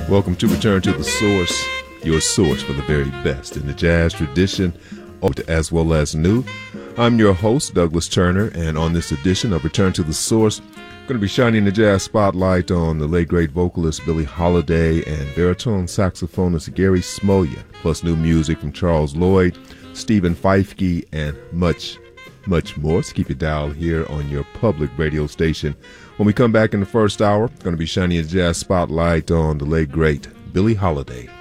Welcome to Return to the Source, your source for the very best in the jazz tradition, old as well as new. I'm your host, Douglas Turner, and on this edition of Return to the Source, I'm going to be shining the jazz spotlight on the late great vocalist Billie Holiday and baritone saxophonist Gary Smolya, plus new music from Charles Lloyd, Stephen Feifke, and much more. So keep it dialed here on your public radio station. When we come back in the first hour, going to be shining a jazz spotlight on the late great Billie Holiday.